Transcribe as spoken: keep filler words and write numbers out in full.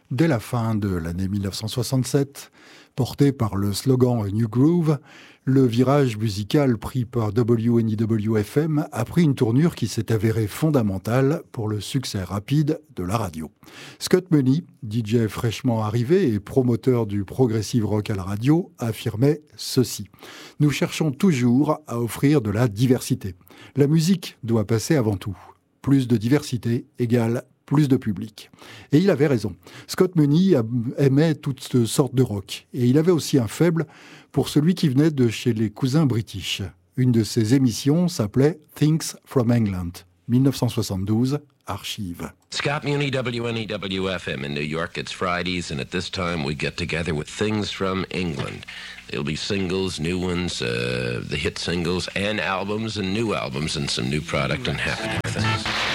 Dès la fin de l'année mille neuf cent soixante-sept, porté par le slogan A New Groove, le virage musical pris par W N E W F M a pris une tournure qui s'est avérée fondamentale pour le succès rapide de la radio. Scott Money, D J fraîchement arrivé et promoteur du progressive rock à la radio, affirmait ceci. « Nous cherchons toujours à offrir de la diversité. La musique doit passer avant tout. Plus de diversité égale plus de public. » Et il avait raison. Scott Money aimait toutes sortes de rock. Et il avait aussi un faible pour celui qui venait de chez les cousins british. Une de ses émissions s'appelait Things from England. mille neuf cent soixante-douze, archive. Scott Muni, W N E W F M in New York. It's Fridays, and at this time we get together with Things from England. There'll be singles, new ones, uh, the hit singles, and albums, and new albums, and some new product and happening things.